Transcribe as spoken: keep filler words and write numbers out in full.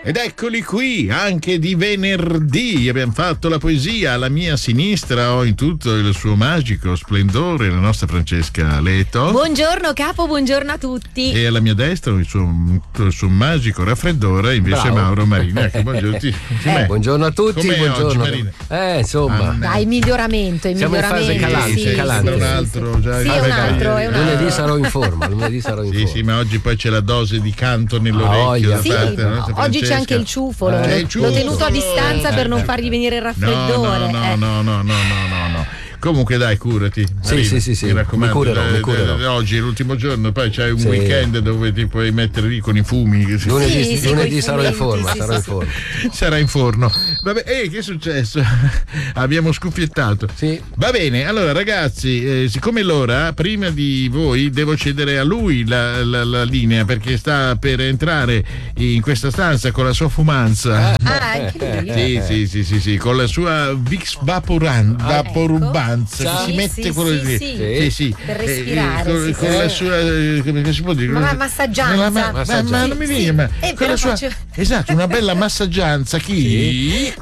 Ed eccoli qui, anche di venerdì abbiamo fatto la poesia. Alla mia sinistra ho in tutto il suo magico splendore la nostra Francesca Leto. Buongiorno capo, buongiorno a tutti. E alla mia destra il suo, il suo magico raffreddore invece Bravo. Mauro Marini. Ecco, buongiorno, ti, eh, buongiorno a tutti. Com'è buongiorno. oggi, Marina? Eh, insomma. Ah, Dai, miglioramento, il Siamo in fase miglioramento. calante, sì, calante. sì, Un sì, altro, sì. già- Sì, è un altro, è un Lunedì altro. sarò in forma, lunedì sarò in Sì, forma. sì, ma oggi poi c'è la dose di canto Ah, nell'orecchio voglia. da Sì, parte della nostra oggi c'è Francesca. anche il ciufolo, C'è l'ho, il ciufolo. l'ho tenuto a distanza per non Eh, fargli venire il No, raffreddore. no, eh. no, no, no, no, no, no. Comunque dai, curati. Sì, Marina, sì, sì, sì, mi raccomando. mi curerò, eh, mi curerò. eh, Oggi è l'ultimo giorno, poi c'hai un Sì. weekend dove ti puoi mettere lì con i fumi. Che si- Lunedì, Sì, sì, lunedì coi sarò in fumetti, forma, sì, sarò sì, in sì. forma. Sarà in forno. Vabbè, eh, che è successo? Abbiamo scuffiettato. Sì. Va bene, allora ragazzi, eh, siccome è l'ora, prima di voi devo cedere a lui la, la- la linea perché sta per entrare in questa stanza con la sua fumanza. Ah, anche lui. Sì, sì, sì, sì, sì, con la sua Vicks Vaporan- Vaporubanza Ecco. che si Sì, mette sì, quello sì, lì. sì. Sì, sì. Per Eh, respirare, con, sì, con sì. la sua eh, come si può dire? Ma- massaggianza. Ma, ma- ma- ma non mi Sì, viene, sì. ma Eh, con però la sua faccio- esatto, una bella massaggianza chi?